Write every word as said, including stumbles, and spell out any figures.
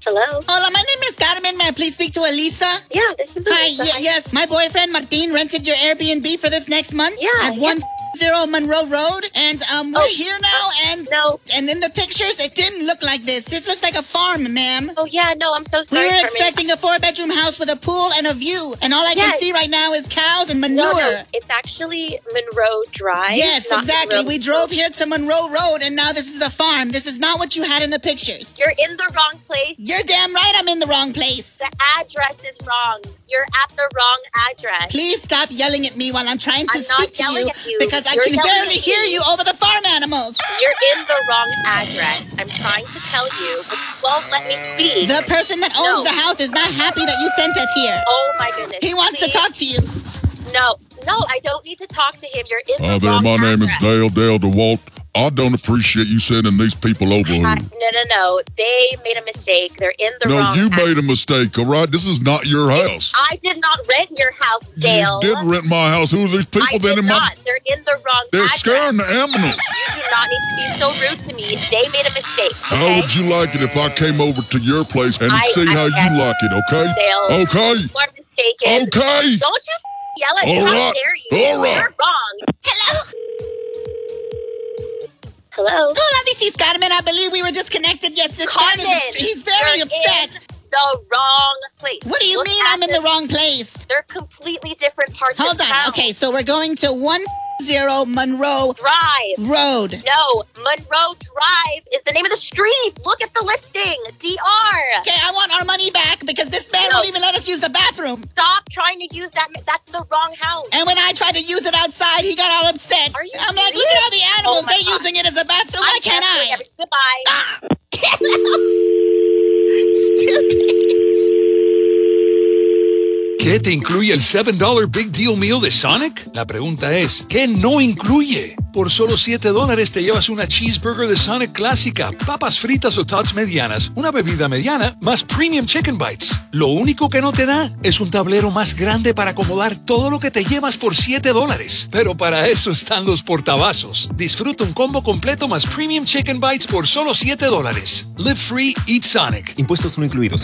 Hello? Hola, my name is Carmen. May I please speak to Elisa? Yeah, this is Hi, Elisa. y- yes. My boyfriend, Martin, rented your Airbnb for this next month. Yeah, At yeah. one zero Monroe Road. And um, we're Oh, here now, uh, and no. and in the pictures, it didn't look like this. This looks like a farm, ma'am. Oh, yeah, no, I'm so We sorry, were Carmen. expecting a four-bedroom house with a pool and a view, and all I can Yes. see right now is cows and manure. No, no, it's actually Monroe Drive. Yes, not exactly. Monroe We drove here to Monroe Road, and now this is a farm. This is not what you had in the pictures. You're in the wrong place. You're damn right I'm in the wrong place. The address is wrong. You're at the wrong address. Please stop yelling at me while I'm trying to I'm not speak to yelling you, at you. because I You're can yelling barely at hear me. you over the farm animals. You're in the wrong address. I'm trying to tell you, but you won't let me speak. The person that owns No. the house is not happy that you sent us here. Oh, my goodness. He wants Please. to talk to you. No, no, I don't need to talk to him. You're in Hi the there, wrong my name is address. Dale Dale DeWalt. I don't appreciate you sending these people over Uh, here. no, no, no. They made a mistake. They're in the No, wrong you address. made a mistake, all right? This is not your house. I did not rent your house, Dale. You did rent my house. Who are these people I then did in my... not. They're in the wrong They're address. scaring the animals. You do not need to be so rude to me. They made a mistake, okay? How would you like it if I came over to your place and I- see I how get you it. like it, okay? Dale, Okay? You are mistaken. Okay? Don't you yell at me. All How right. dare you? All right. You're wrong. Hello? Hello? Hola, this is Carmen. I believe we were disconnected. Yes, this man Carmen, is, he's very you're upset. in the wrong place. What do you Look mean at I'm in the this. wrong place? They're completely different parts Hold of on. town. Okay, so we're going to one zero Monroe Drive. Road. No, Monroe Drive is the name of the street. Look at the listing. D R. Okay, I want our money back because this man No. won't even let us use the bathroom. Stop trying to use that. That's the wrong house. And when I tried to use it outside, he got all upset. Are you I'm like, look serious? at all the animals. Oh my They're God. using it as a bathroom. Why I'm can't canceling I? every- Goodbye. Stupid. ¿Qué te incluye el seven dollar Big Deal Meal de Sonic? La pregunta es, ¿qué no incluye? Por solo siete dólares te llevas una cheeseburger de Sonic clásica, papas fritas o tots medianas, una bebida mediana, más premium chicken bites. Lo único que no te da es un tablero más grande para acomodar todo lo que te llevas por siete dólares. Pero para eso están los portavasos. Disfruta un combo completo más premium chicken bites por solo siete dólares. Live free, eat Sonic. Impuestos no incluidos.